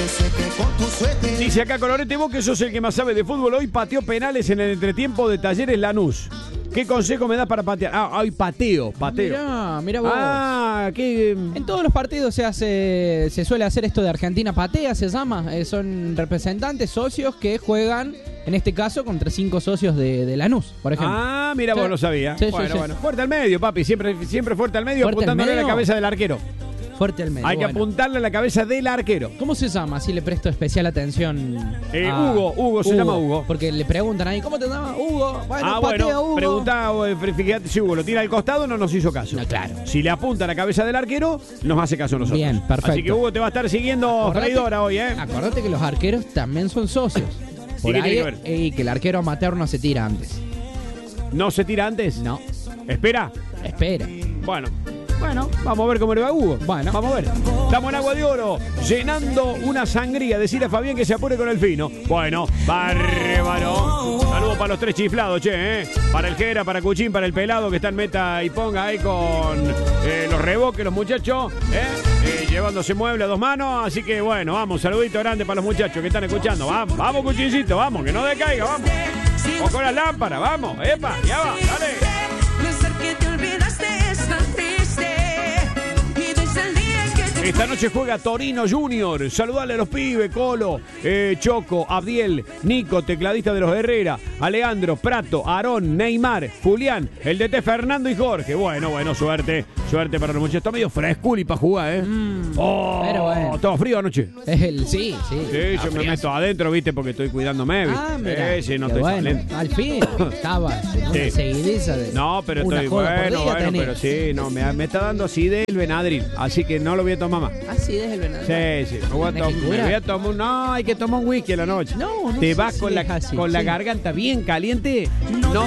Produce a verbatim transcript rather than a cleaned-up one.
Dice acá Colorete, vos que sos el que más sabe de fútbol, hoy pateó penales en el entretiempo de Talleres Lanús. ¿Qué consejo me das para patear? Ah, hoy pateo, pateo. Mirá, mirá vos. Ah, qué... En todos los partidos se hace, se suele hacer esto de Argentina patea, se llama. Eh, son representantes, socios que juegan, en este caso, contra cinco socios de, de Lanús, por ejemplo. Ah, mira, Sí. vos no sabía. Sí, sí, bueno, sí. bueno. Fuerte al medio, papi. Siempre, siempre fuerte al medio, ¿Fuerte al apuntándole a la medio? cabeza del arquero. Fuerte al medio. Hay que bueno. apuntarle a la cabeza del arquero. ¿Cómo se llama? Así le presto especial atención. Eh, a- Hugo, Hugo, se llama Hugo. Porque le preguntan ahí, ¿cómo te llamas? Hugo. Bueno, Ah, patea, bueno, Hugo. preguntá, eh, fíjate si Hugo lo tira al costado, no nos hizo caso. No, claro. Si le apunta a la cabeza del arquero, nos hace caso a nosotros. Bien, perfecto. Así que Hugo te va a estar siguiendo Acordate- freidora hoy, ¿eh? Acordate que los arqueros también son socios. Por qué tiene ahí, que ver? eh, y que el arquero amateur no se tira antes. ¿No se tira antes? No, ¿Espera? espera. Bueno. Bueno, vamos a ver cómo le va a Hugo. Bueno. Vamos a ver. Estamos en Agua de Oro, llenando una sangría. Decirle a Fabián que se apure con el fino. Bueno, bárbaro. Saludos para los tres chiflados, che, ¿eh? Para el Jera, para Cuchín, para el Pelado que está en meta y ponga ahí con eh, los reboques, los muchachos, ¿eh? Eh, llevándose mueble a dos manos. Así que bueno, vamos, saludito grande para los muchachos que están escuchando. Vamos, vamos, Cuchincito, vamos, que no decaiga, vamos. O con las lámparas, vamos, epa, ya va, dale. Esta noche juega Torino Junior. Saludale a los pibes, Colo, eh, Choco, Abdiel, Nico, tecladista de los Herrera, Alejandro, Prato, Aarón, Neymar, Julián, el D T Fernando y Jorge. Bueno, bueno, suerte. Suerte para los muchachos. Está medio fresculi para jugar, ¿eh? Mm, oh, pero bueno. ¿Todo frío anoche? Es el, sí, sí. Sí, yo me meto adentro, viste, porque estoy cuidándome, ¿viste? Ah, mira. Eh, sí, no Qué estoy bueno. saliendo. Al fin, estaba en una Sí. seguidiza de No, pero una estoy joda por bueno, día bueno, tenés. pero sí, no, me, me está dando acidez el Benadryl, así que no lo voy a tomar más. Así es el venado. Sí, sí, me voy, a Tenés que tom- me curar. voy a tomar un... No, hay que tomar un whisky a la noche. No, no Te sé vas si con la, es así, con la sí. garganta bien caliente, no